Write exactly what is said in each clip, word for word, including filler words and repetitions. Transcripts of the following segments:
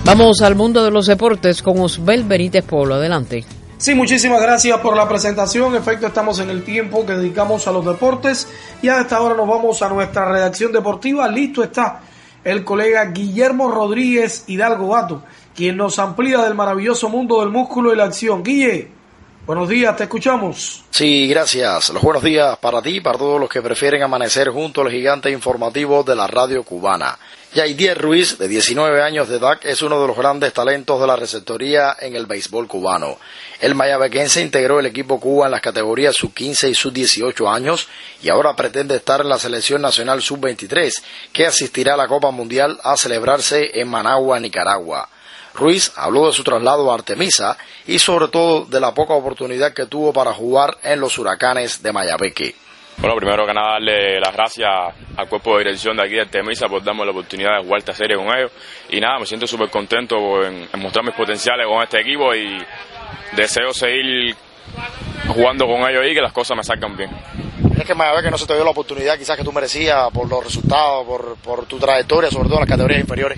Vamos al mundo de los deportes con Osbel Benítez Polo. Adelante. Sí, muchísimas gracias por la presentación. En efecto, estamos en el tiempo que dedicamos a los deportes y a esta hora nos vamos a nuestra redacción deportiva. Listo está el colega Guillermo Rodríguez Hidalgo Gato, quien nos amplía del maravilloso mundo del músculo y la acción. Guille, buenos días, te escuchamos. Sí, gracias. Los buenos días para ti y para todos los que prefieren amanecer junto al gigante informativo de la radio cubana. Yaidier Ruiz, de diecinueve años de edad, es uno de los grandes talentos de la receptoría en el béisbol cubano. El mayabequense integró el equipo Cuba en las categorías sub quince y sub dieciocho años y ahora pretende estar en la selección nacional sub veintitrés, que asistirá a la Copa Mundial a celebrarse en Managua, Nicaragua. Ruiz habló de su traslado a Artemisa y sobre todo de la poca oportunidad que tuvo para jugar en los Huracanes de Mayabeque. Bueno, primero que nada darle las gracias al cuerpo de dirección de aquí de Artemisa por darme la oportunidad de jugar esta serie con ellos. Y nada, me siento súper contento en, en mostrar mis potenciales con este equipo y deseo seguir jugando con ellos y que las cosas me salgan bien. ¿Es que Mayabeque no se te dio la oportunidad quizás que tú merecías por los resultados, por, por tu trayectoria, sobre todo en las categorías inferiores?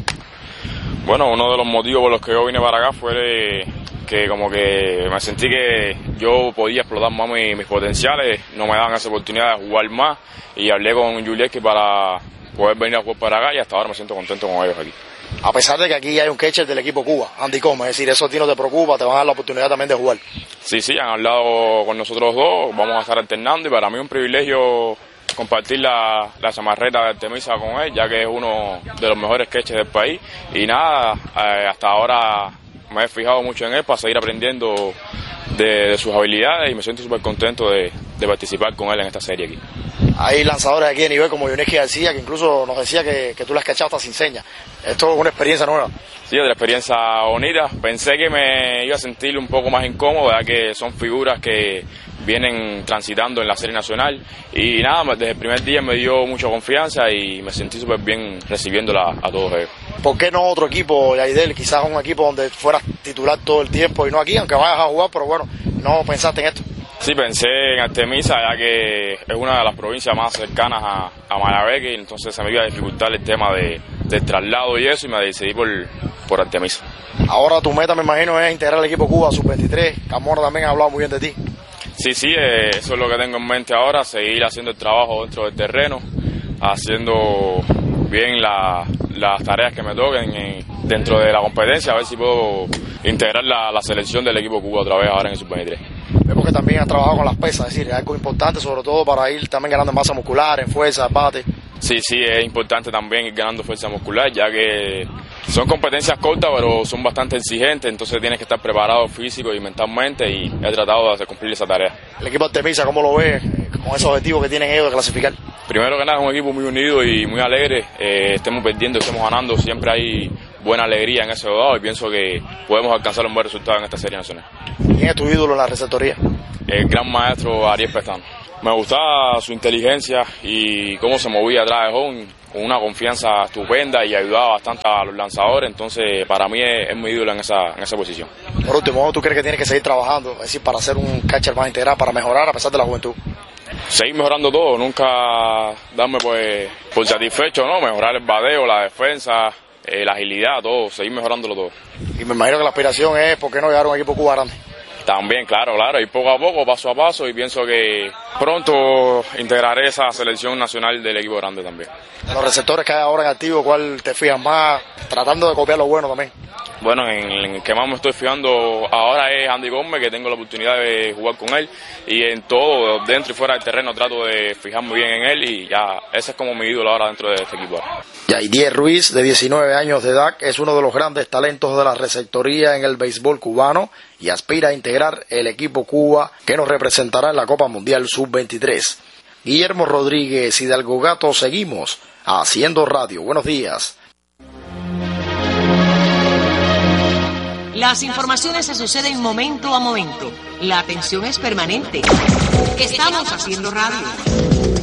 Bueno, uno de los motivos por los que yo vine para acá fue de que como que me sentí que yo podía explotar más mis, mis potenciales, no me daban esa oportunidad de jugar más y hablé con Julieski para poder venir a jugar para acá y hasta ahora me siento contento con ellos aquí. A pesar de que aquí hay un catcher del equipo Cuba, Andy Comas, es decir, eso a ti no te preocupa, te van a dar la oportunidad también de jugar. Sí, sí, han hablado con nosotros dos, vamos a estar alternando y para mí es un privilegio compartir la, la chamarreta de Artemisa con él, ya que es uno de los mejores catchers del país y nada, eh, hasta ahora me he fijado mucho en él para seguir aprendiendo de, de sus habilidades y me siento súper contento de, de participar con él en esta serie aquí. Hay lanzadores aquí de nivel como Yuneski García, que incluso nos decía que, que tú las cachabas sin señas. Esto es una experiencia nueva. Sí, otra experiencia bonita. Pensé que me iba a sentir un poco más incómodo, ya que son figuras que vienen transitando en la serie nacional y nada, desde el primer día me dio mucha confianza y me sentí súper bien recibiéndola a todos ellos. ¿Por qué no otro equipo, Yaidel? Quizás un equipo donde fueras titular todo el tiempo y no aquí, aunque vayas a jugar, pero bueno, ¿no pensaste en esto? Sí, pensé en Artemisa, ya que es una de las provincias más cercanas a, a Mayabeque, y entonces se me iba a dificultar el tema de, del traslado y eso, y me decidí por, por Artemisa. Ahora tu meta, me imagino, es integrar el equipo Cuba sub veintitrés. Camorra también ha hablado muy bien de ti. Sí, sí, eh, eso es lo que tengo en mente ahora, seguir haciendo el trabajo dentro del terreno, haciendo bien la, las tareas que me toquen eh, dentro de la competencia, a ver si puedo integrar la, la selección del equipo Cuba otra vez ahora en el sub veintitrés. Vemos que también has trabajado con las pesas, es decir, es algo importante sobre todo para ir también ganando en masa muscular, en fuerza, bate. Sí, sí, es importante también ir ganando fuerza muscular, ya que son competencias cortas, pero son bastante exigentes, entonces tienes que estar preparado físico y mentalmente y he tratado de cumplir esa tarea. ¿El equipo Artemisa cómo lo ves con esos objetivos que tienen ellos de clasificar? Primero que nada es un equipo muy unido y muy alegre, eh, estemos perdiendo, estemos ganando, siempre hay buena alegría en ese dado y pienso que podemos alcanzar un buen resultado en esta serie nacional. ¿Quién es tu ídolo en la receptoría? El gran maestro Ariel Pestano. Me gustaba su inteligencia y cómo se movía atrás de home, con una confianza estupenda y ayudaba bastante a los lanzadores, entonces para mí es, es mi ídolo en esa, en esa posición. Por último, ¿tú crees que tienes que seguir trabajando, es decir, para ser un catcher más integral, para mejorar a pesar de la juventud? Seguir mejorando todo, nunca darme pues por satisfecho, ¿no? Mejorar el bateo, la defensa, eh, la agilidad, todo, seguir mejorándolo todo. Y me imagino que la aspiración es, ¿por qué no llegar a un equipo Cuba grande? También, claro, claro, y poco a poco, paso a paso, y pienso que pronto integraré esa selección nacional del equipo grande también. Los receptores que hay ahora en activo, ¿cuál te fijas más? Tratando de copiar lo bueno también. Bueno, en el que más me estoy fijando ahora es Andy Gómez, que tengo la oportunidad de jugar con él, y en todo, dentro y fuera del terreno, trato de fijarme bien en él, y ya, ese es como mi ídolo ahora dentro de este equipo. Yaidier Ruiz, de diecinueve años de edad, es uno de los grandes talentos de la receptoría en el béisbol cubano y aspira a integrar el equipo Cuba que nos representará en la Copa Mundial sub veintitrés. Guillermo Rodríguez Hidalgo Gato, seguimos haciendo radio. Buenos días. Las informaciones se suceden momento a momento. La atención es permanente. Estamos haciendo radio.